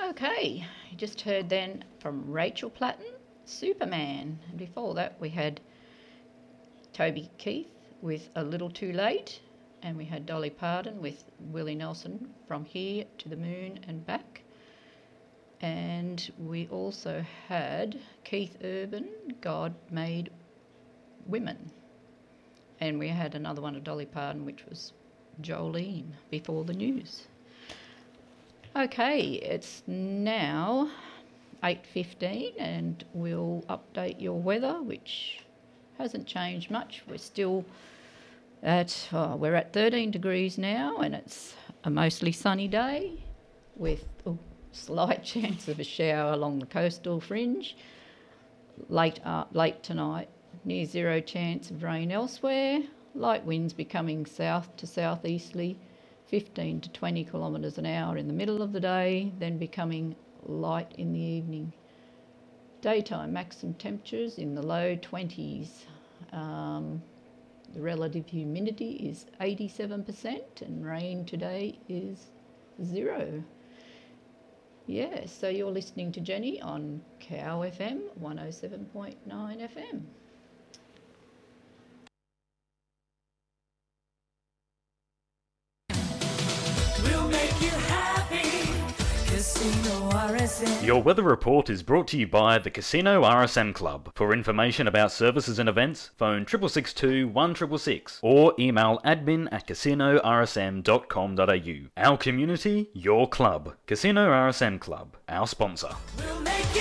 Okay, you just heard then from Rachel Platten, Superman. And before that we had Toby Keith with A Little Too Late, and we had Dolly Parton with Willie Nelson, From Here to the Moon and Back. And we also had Keith Urban, God Made Women. And we had another one of Dolly Parton, which was Jolene, Before the News. Okay, it's now 8:15 and we'll update your weather, which hasn't changed much. We're still we're at 13 degrees now, and it's a mostly sunny day with slight chance of a shower along the coastal fringe. Late tonight, near zero chance of rain elsewhere. Light winds becoming south to southeasterly, 15 to 20 kilometres an hour in the middle of the day, then becoming light in the evening. Daytime maximum temperatures in the low 20s. The relative humidity is 87% and rain today is 0. Yeah, so you're listening to Jenny on Cow FM 107.9 FM. We'll make you happy. Casino RSM. Your weather report is brought to you by the Casino RSM Club. For information about services and events, phone 6662 1666 or email admin@casinorsm.com.au. Our community, your club. Casino RSM Club, our sponsor. We'll make